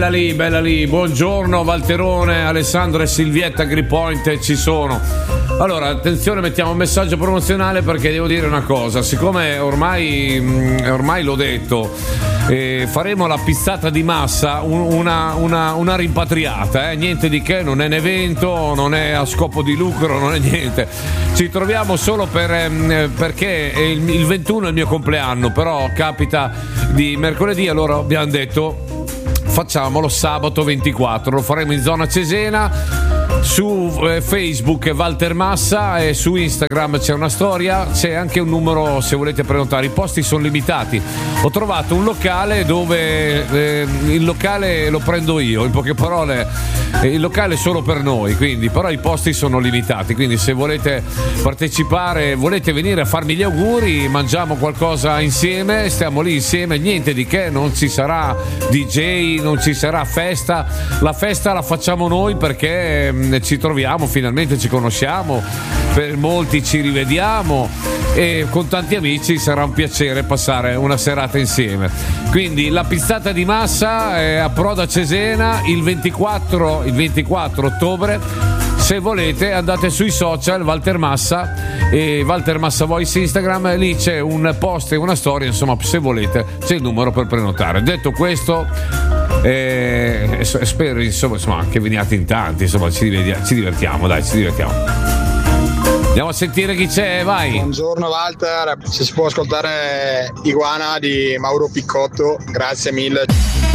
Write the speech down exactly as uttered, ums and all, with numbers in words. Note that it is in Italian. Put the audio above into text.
Bella lì, bella lì, buongiorno Valterone, Alessandro e Silvietta Grippoint ci sono. Allora, attenzione, mettiamo un messaggio promozionale perché devo dire una cosa, siccome ormai, ormai l'ho detto, eh, faremo la pizzata di massa, una, una, una rimpatriata, eh? Niente di che, non è un evento, non è a scopo di lucro, non è niente. Ci troviamo solo per, eh, perché il, il ventuno è il mio compleanno, però capita di mercoledì, allora abbiamo detto facciamolo sabato ventiquattro, lo faremo in zona Cesena. Su eh, Facebook è Walter Massa e su Instagram c'è una storia, c'è anche un numero se volete prenotare, i posti sono limitati. Ho trovato un locale dove eh, il locale lo prendo io, in poche parole eh, il locale è solo per noi, quindi però i posti sono limitati, quindi se volete partecipare, volete venire a farmi gli auguri, mangiamo qualcosa insieme, stiamo lì insieme, niente di che, non ci sarà D J, non ci sarà festa, la festa la facciamo noi perché ci troviamo, finalmente ci conosciamo, per molti ci rivediamo e con tanti amici sarà un piacere passare una serata insieme. Quindi la pizzata di massa è a Proda Cesena il ventiquattro, il ventiquattro ottobre. Se volete andate sui social Walter Massa e Walter Massa Voice Instagram, lì c'è un post e una storia, insomma se volete c'è il numero per prenotare. Detto questo, eh, spero insomma, insomma che veniate in tanti, insomma ci divertiamo, ci divertiamo, dai, ci divertiamo. Andiamo a sentire chi c'è, vai. Buongiorno Walter, se si può ascoltare Iguana di Mauro Piccotto, grazie mille.